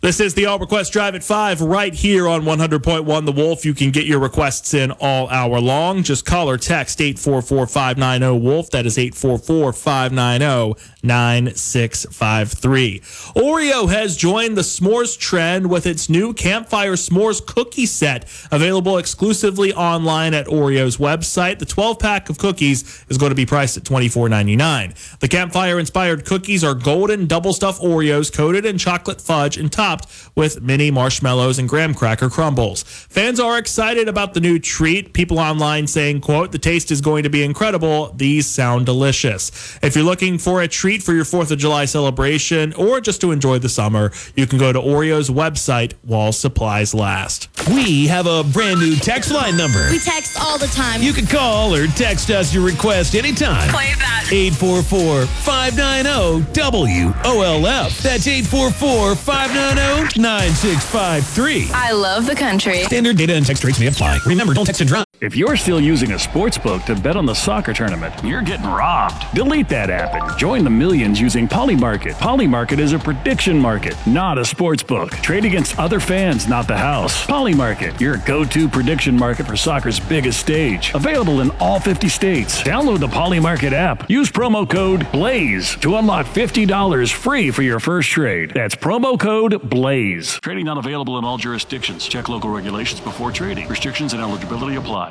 This is the All Request Drive at 5 right here on 100.1 The Wolf. You can get your requests in all hour long. Just call or text 844-590-WOLF. That is 844-590-9653. Oreo has joined the s'mores trend with its new Campfire S'mores cookie set, available exclusively online at Oreo's website. The 12-pack of cookies is going to be priced at $24.99. The Campfire-inspired cookies are golden double-stuffed Oreos coated in chocolate fudge and topped with mini marshmallows and graham cracker crumbles. Fans are excited about the new treat. People online saying, quote, "The taste is going to be incredible. These sound delicious." If you're looking for a treat for your 4th of July celebration or just to enjoy the summer, you can go to Oreo's website while supplies last. We have a brand new text line number. We text all the time. You can call or text us your request anytime. Play that. 844-590-WOLF. That's 844-590-9653. I love the country. Standard data and text rates may apply. Remember, don't text and drive. If you're still using a sports book to bet on the soccer tournament, you're getting robbed. Delete that app and join the millions using Polymarket. Polymarket is a prediction market, not a sports book. Trade against other fans, not the house. Polymarket, your go-to prediction market for soccer's biggest stage. Available in all 50 states. Download the Polymarket app. Use promo code BLAZE to unlock $50 free for your first trade. That's promo code BLAZE. Trading not available in all jurisdictions. Check local regulations before trading. Restrictions and eligibility apply.